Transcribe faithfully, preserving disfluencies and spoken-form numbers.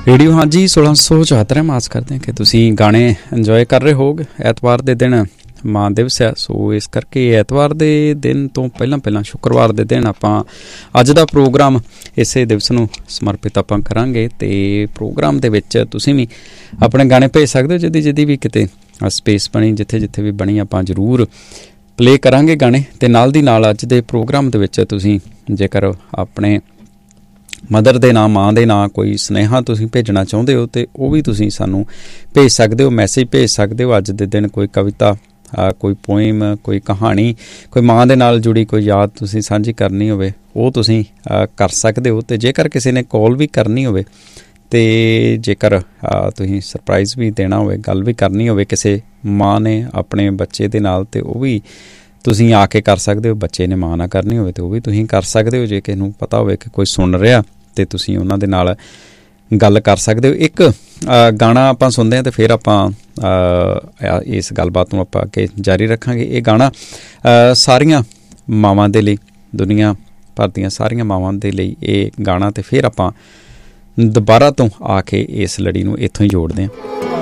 Radio हाँ जी सोलह सौ चौहत्तर है। आस करते हैं कि तुसी गाने इंजॉय कर रहे होगे। ਐਤਵਾਰ ਦੇ ਦਿਨ ਮਾਂ ਦਿਵਸ ਹੈ, ਸੋ ਇਸ ਕਰਕੇ ਐਤਵਾਰ ਦੇ ਦਿਨ ਤੋਂ ਪਹਿਲਾਂ ਪਹਿਲਾਂ ਸ਼ੁੱਕਰਵਾਰ ਦੇ ਦਿਨ ਆਪਾਂ ਅੱਜ ਦਾ ਪ੍ਰੋਗਰਾਮ ਇਸੇ ਦਿਵਸ ਨੂੰ ਸਮਰਪਿਤ ਆਪਾਂ ਕਰਾਂਗੇ। ਅਤੇ ਪ੍ਰੋਗਰਾਮ ਦੇ ਵਿੱਚ ਤੁਸੀਂ ਵੀ ਆਪਣੇ ਗਾਣੇ ਭੇਜ ਸਕਦੇ ਹੋ। ਜਿੱਦੀ ਜਿੱਦੀ ਵੀ ਕਿਤੇ ਸਪੇਸ ਬਣੀ, ਜਿੱਥੇ ਜਿੱਥੇ ਵੀ ਬਣੀ, ਆਪਾਂ ਜ਼ਰੂਰ ਪਲੇ ਕਰਾਂਗੇ ਗਾਣੇ। ਅਤੇ ਨਾਲ ਦੀ ਨਾਲ ਅੱਜ ਦੇ ਪ੍ਰੋਗਰਾਮ ਦੇ ਵਿੱਚ ਤੁਸੀਂ ਜੇਕਰ ਆਪਣੇ ਮਦਰ ਦੇ ਨਾਂ, ਮਾਂ ਦੇ ਨਾਂ ਕੋਈ ਸੁਨੇਹਾ ਤੁਸੀਂ ਭੇਜਣਾ ਚਾਹੁੰਦੇ ਹੋ ਅਤੇ ਉਹ ਵੀ ਤੁਸੀਂ ਸਾਨੂੰ ਭੇਜ ਸਕਦੇ ਹੋ, ਮੈਸੇਜ ਭੇਜ ਸਕਦੇ ਹੋ। ਅੱਜ ਦੇ ਦਿਨ ਕੋਈ ਕਵਿਤਾ, ਕੋਈ ਪੋਇਮ, ਕੋਈ ਕਹਾਣੀ, ਕੋਈ ਮਾਂ ਦੇ ਨਾਲ ਜੁੜੀ ਕੋਈ ਯਾਦ ਤੁਸੀਂ ਸਾਂਝੀ ਕਰਨੀ ਹੋਵੇ, ਉਹ ਤੁਸੀਂ ਕਰ ਸਕਦੇ ਹੋ। ਅਤੇ ਜੇਕਰ ਕਿਸੇ ਨੇ ਕਾਲ ਵੀ ਕਰਨੀ ਹੋਵੇ ਅਤੇ ਜੇਕਰ ਤੁਸੀਂ ਸਰਪ੍ਰਾਈਜ਼ ਵੀ ਦੇਣਾ ਹੋਵੇ, ਗੱਲ ਵੀ ਕਰਨੀ ਹੋਵੇ ਕਿਸੇ ਮਾਂ ਨੇ ਆਪਣੇ ਬੱਚੇ ਦੇ ਨਾਲ, ਅਤੇ ਉਹ ਵੀ ਤੁਸੀਂ ਆ ਕੇ ਕਰ ਸਕਦੇ ਹੋ। ਬੱਚੇ ਨੇ ਮਾਂ ਨਾਲ ਕਰਨੀ ਹੋਵੇ ਤਾਂ ਉਹ ਵੀ ਤੁਸੀਂ ਕਰ ਸਕਦੇ ਹੋ। ਜੇ ਕਿਸੇ ਨੂੰ ਪਤਾ ਹੋਵੇ ਕਿ ਕੋਈ ਸੁਣ ਰਿਹਾ ਅਤੇ ਤੁਸੀਂ ਉਹਨਾਂ ਦੇ ਨਾਲ ਗੱਲ ਕਰ ਸਕਦੇ ਹੋ। ਇੱਕ ਗਾਣਾ ਆਪਾਂ ਸੁਣਦੇ ਹਾਂ ਅਤੇ ਫਿਰ ਆਪਾਂ ਇਸ ਗੱਲਬਾਤ ਨੂੰ ਆਪਾਂ ਅੱਗੇ ਜਾਰੀ ਰੱਖਾਂਗੇ। ਇਹ ਗਾਣਾ ਸਾਰੀਆਂ ਮਾਵਾਂ ਦੇ ਲਈ, ਦੁਨੀਆ ਭਰ ਦੀਆਂ ਸਾਰੀਆਂ ਮਾਵਾਂ ਦੇ ਲਈ ਇਹ ਗਾਣਾ, ਅਤੇ ਫਿਰ ਆਪਾਂ ਦੁਬਾਰਾ ਤੋਂ ਆ ਕੇ ਇਸ ਲੜੀ ਨੂੰ ਇੱਥੋਂ ਹੀ ਜੋੜਦੇ ਹਾਂ।